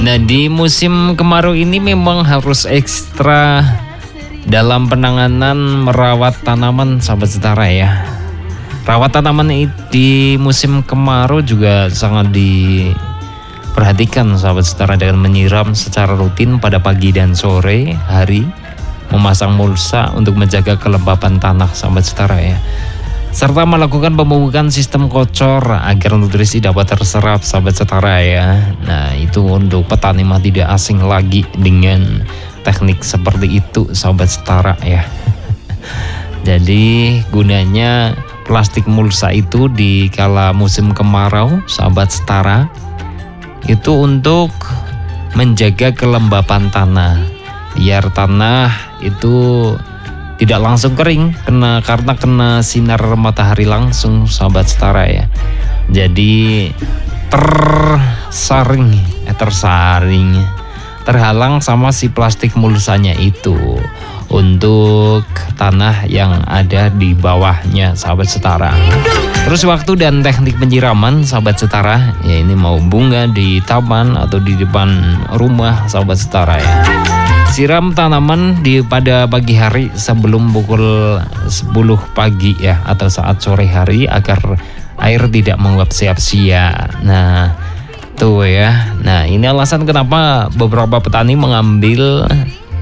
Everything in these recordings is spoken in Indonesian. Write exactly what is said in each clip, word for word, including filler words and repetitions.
Nah, di musim kemarau ini memang harus ekstra dalam penanganan merawat tanaman, sahabat setara ya. Rawat tanaman di musim kemarau juga sangat diperhatikan, sahabat setara, dengan menyiram secara rutin pada pagi dan sore hari, memasang mulsa untuk menjaga kelembapan tanah, sahabat setara ya, serta melakukan pemupukan sistem kocor agar nutrisi dapat terserap, sahabat setara ya. Nah, itu untuk petani mah tidak asing lagi dengan teknik seperti itu, sahabat setara ya. Jadi gunanya plastik mulsa itu di kala musim kemarau, sahabat setara, itu untuk menjaga kelembapan tanah, biar tanah itu tidak langsung kering kena karena kena sinar matahari langsung, sahabat setara ya. Jadi tersaring, eh tersaring, terhalang sama si plastik mulsanya itu untuk tanah yang ada di bawahnya, sahabat setara. Terus waktu dan teknik penyiraman, sahabat setara, ya ini mau bunga di taman atau di depan rumah, sahabat setara ya. Siram tanaman di pada pagi hari sebelum pukul sepuluh pagi ya, atau saat sore hari agar air tidak menguap sia-sia. Nah, tuh ya. Nah, ini alasan kenapa beberapa petani mengambil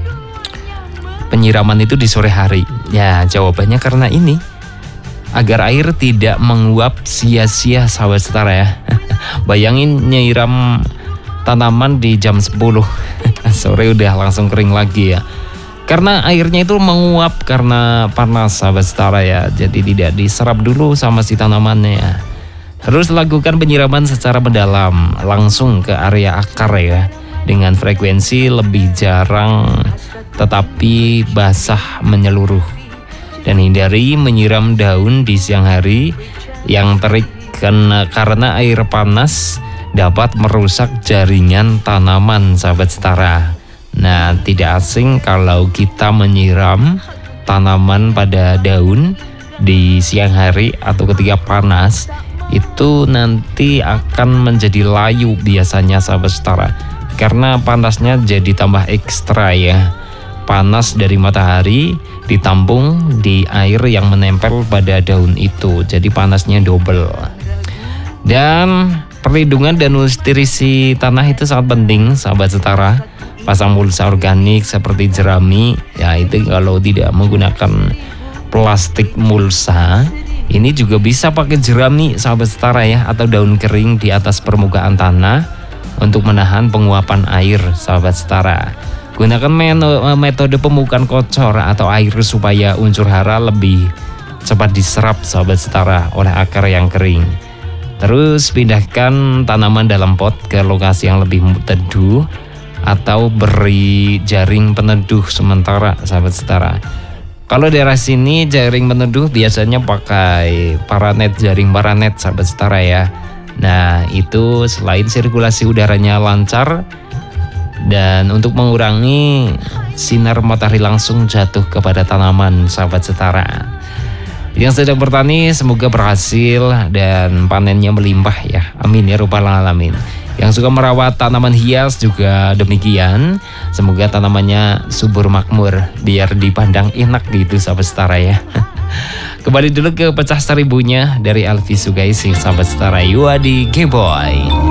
penyiraman itu di sore hari. Ya, jawabannya karena ini, agar air tidak menguap sia-sia, sahabat setara ya. Bayangin nyiram tanaman di jam sepuluh sore udah langsung kering lagi ya, karena airnya itu menguap karena panas, sahabat setara ya. Jadi tidak diserap dulu sama si tanamannya ya. Harus lakukan penyiraman secara mendalam langsung ke area akar ya, dengan frekuensi lebih jarang tetapi basah menyeluruh. Dan hindari menyiram daun di siang hari yang terik karena, karena air panas dapat merusak jaringan tanaman, sahabat setara. Nah, tidak asing kalau kita menyiram tanaman pada daun di siang hari atau ketika panas, itu nanti akan menjadi layu biasanya, sahabat setara, karena panasnya jadi tambah ekstra ya. Panas dari matahari ditampung di air yang menempel pada daun itu, jadi panasnya double. Dan perlindungan dan nutrisi tanah itu sangat penting, sahabat setara. Pasang mulsa organik seperti jerami ya, itu kalau tidak menggunakan plastik mulsa, ini juga bisa pakai jerami, sahabat setara ya, atau daun kering di atas permukaan tanah untuk menahan penguapan air, sahabat setara. Gunakan metode pemupukan kocor atau air supaya unsur hara lebih cepat diserap, sahabat setara, oleh akar yang kering. Terus pindahkan tanaman dalam pot ke lokasi yang lebih teduh atau beri jaring peneduh sementara, sahabat setara. Kalau daerah sini jaring peneduh biasanya pakai paranet, jaring paranet, sahabat setara ya. Nah, itu selain sirkulasi udaranya lancar dan untuk mengurangi sinar matahari langsung jatuh kepada tanaman, sahabat setara. Yang sedang bertani semoga berhasil dan panennya melimpah ya, amin ya rabbal alamin. Yang suka merawat tanaman hias juga demikian, semoga tanamannya subur makmur biar dipandang enak gitu, sahabat setara ya. Kembali dulu ke pecah seribunya dari Alfi Sugaisi, sahabat setara. Yuadi G-Boy.